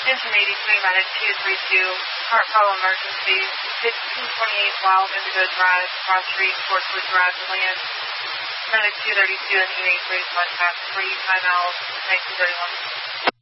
Attention 83, Medic 232, heart follow emergency, 1528 Wild Indigo Drive, Cross Street, Portswood Drive, Land. Medic 232 and E83, contact 3 timeout, 1931.